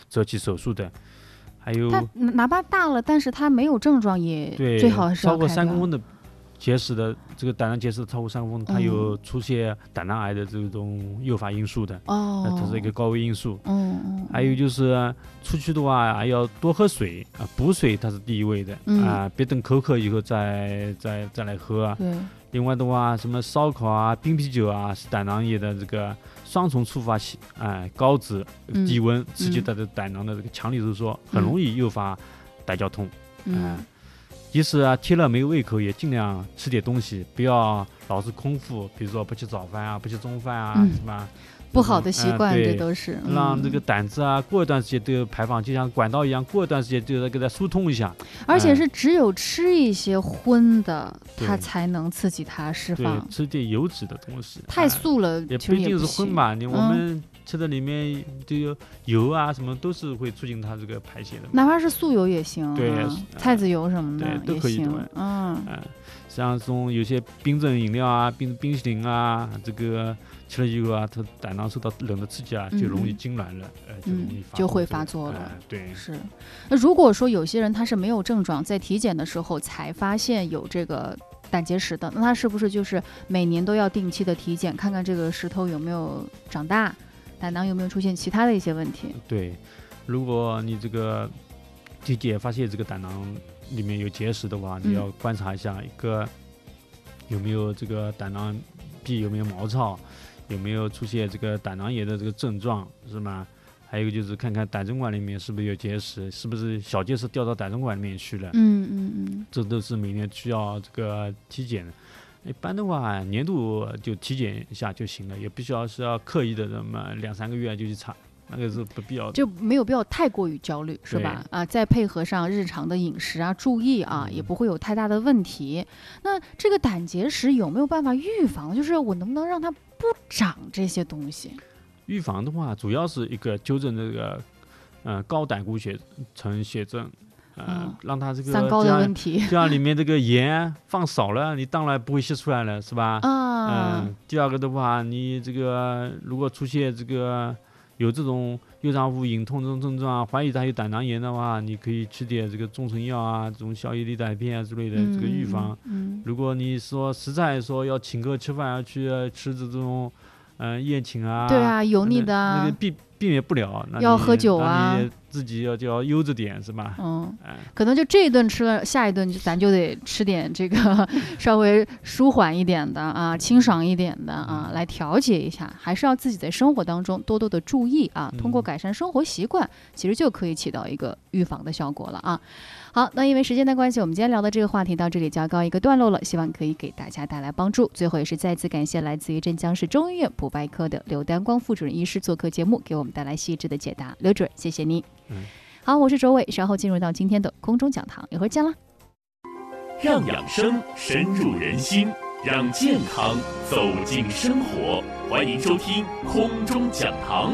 择期手术的。还有它哪怕大了，但是它没有症状，也对最好是要超过开掉 3公分的结石的这个胆囊结石超过3公分，它有出现胆囊癌的这种诱发因素的。它是一个高危因素。还有就是出去的话要多喝水补水它是第一位的别等口渴以后再来喝对。 另外的话，什么烧烤冰啤酒是胆囊炎的这个双重触发器高脂低温刺激它的胆囊的这个强力收缩，很容易诱发胆绞痛。即使贴了没有胃口，也尽量吃点东西，不要老是空腹，比如说不吃早饭不吃中饭是吧？ 不好的习惯，这都是让这个胆汁过一段时间都有排放，就像管道一样，过一段时间就要给它疏通一下。 而且是只有吃一些荤的，它才能刺激它释放。 对，吃点油脂的东西。 太素了， 也不一定是荤吧？我们吃的里面这个油什么都是会促进它这个排泄的。 哪怕是素油也行， 对， 菜籽油什么的都可以的。像这种有些冰镇饮料冰淇淋这个吃了以后它胆囊受到冷的刺激就容易痉挛了， 就会发作了。 对， 是。那如果说有些人他是没有症状，在体检的时候才发现有这个胆结石的，那他是不是就是每年都要定期的体检，看看这个石头有没有长大，胆囊有没有出现其他的一些问题？ 对，如果你这个体检发现这个胆囊里面有结石的话，你要观察一下一个有没有这个胆囊壁有没有毛糙，有没有出现这个胆囊炎的这个症状，是吗？还有一个就是看看胆总管里面是不是有结石，是不是小结石掉到胆总管里面去了。这都是每年需要这个体检的。一般的话，年度就体检一下就行了，也不需要是要刻意的这么2-3个月就去查。那个是不必要的， 就没有必要太过于焦虑，是吧？再配合上日常的饮食注意也不会有太大的问题。那这个胆结石有没有办法预防？就是我能不能让它不长这些东西？ 预防的话，主要是一个纠正这个高胆固醇血症，让它这个三高的问题， 这样里面这个盐放少了，你当然不会泄出来了，是吧？第二个的话，你这个如果出现这个有这种右上腹隐痛这种症状怀疑它有胆囊炎的话，你可以吃点这个中成药这种消炎利胆片之类的这个预防。如果你说实在说要请客吃饭要去吃这种宴请对油腻的那个避免不了， 要喝酒你自己就要悠着点，是吧？ 可能就这一顿吃了，下一顿咱就得吃点这个稍微舒缓一点的清爽一点的来调节一下。还是要自己在生活当中多多的注意通过改善生活习惯，其实就可以起到一个预防的效果了好，那因为时间的关系，我们今天聊的这个话题到这里就要告一个段落了，希望可以给大家带来帮助。最后也是再次感谢来自于镇江市中医院普外科的刘丹光副主任医师做客节目，给我们带来细致的解答。刘主任，谢谢你。好，我是卓伟，稍后进入到今天的空中讲堂，一会儿见啦。 让养生深入人心，让健康走进生活，欢迎收听空中讲堂。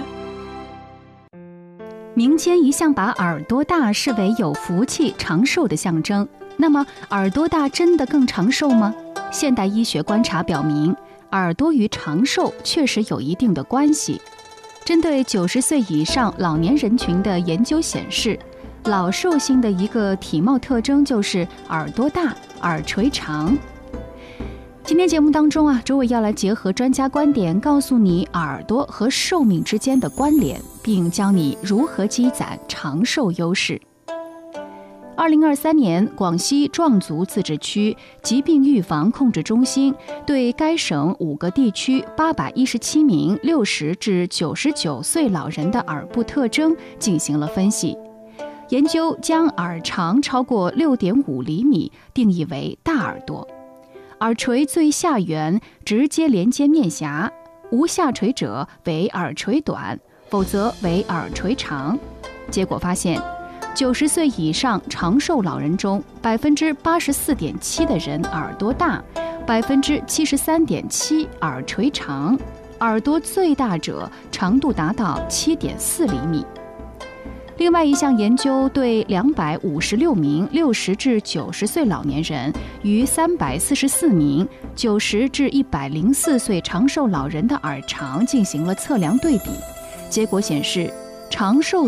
民间一向把耳朵大视为有福气长寿的象征，那么耳朵大真的更长寿吗？现代医学观察表明，耳朵与长寿确实有一定的关系。针对90岁以上老年人群的研究显示，老寿星的一个体貌特征就是耳朵大、耳垂长。今天节目当中周伟要来结合专家观点，告诉你耳朵和寿命之间的关联，并教你如何积攒长寿优势。2023年，广西壮族自治区疾病预防控制中心对该省5个地区817名60至99岁老人的耳部特征进行了分析。研究将耳长超过6.5厘米定义为大耳朵，耳垂最下缘直接连接面颊，无下垂者为耳垂短，否则为耳垂长。结果发现，90岁以上长寿老人中，84.7%的人耳朵大，73.7%耳垂长，耳朵最大者长度达到7.4厘米。另外一项研究对256名60至90岁老年人与344名90至104岁长寿老人的耳长进行了测量对比，结果显示，长寿